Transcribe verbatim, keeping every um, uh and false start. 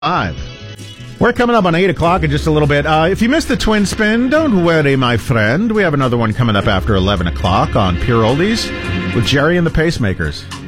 Five. We're coming up on eight o'clock in just a little bit. Uh, if you missed the twin spin, don't worry, my friend. We have another one coming up after eleven o'clock on Pure Oldies with Jerry and the Pacemakers.